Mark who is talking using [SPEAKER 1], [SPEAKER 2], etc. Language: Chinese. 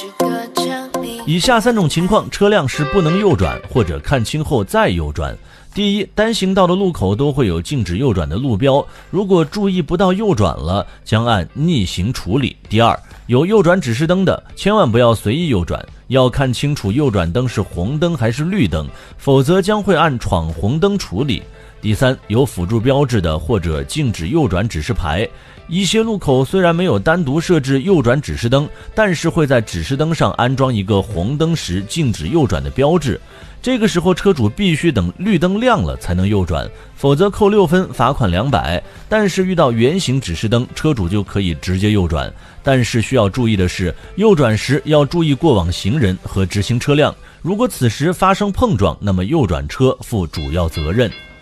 [SPEAKER 1] 以下3种情况，车辆是不能右转或者看清后再右转。第一，单行道的路口都会有禁止右转的路标，如果注意不到右转了，将按逆行处理。第二，有右转指示灯的，千万不要随意右转，要看清楚右转灯是红灯还是绿灯，否则将会按闯红灯处理。第三，有辅助标志的或者禁止右转指示牌，一些路口虽然没有单独设置右转指示灯，但是会在指示灯上安装一个红灯时禁止右转的标志，这个时候车主必须等绿灯亮了才能右转，否则扣6分，罚款200。但是遇到圆形指示灯，车主就可以直接右转。但是需要注意的是，右转时要注意过往行人和直行车辆，如果此时发生碰撞，那么右转车负主要责任。